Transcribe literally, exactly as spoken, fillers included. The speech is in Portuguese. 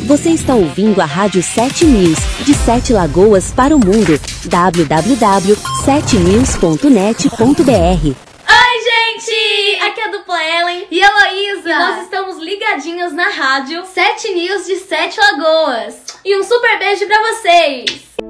Você está ouvindo a Rádio sete News, de Sete Lagoas para o mundo. w w w ponto sete news ponto net ponto b r. Oi, gente! Aqui é a dupla Ellen e Heloísa. E nós estamos ligadinhos na rádio sete News de Sete Lagoas. E um super beijo pra vocês!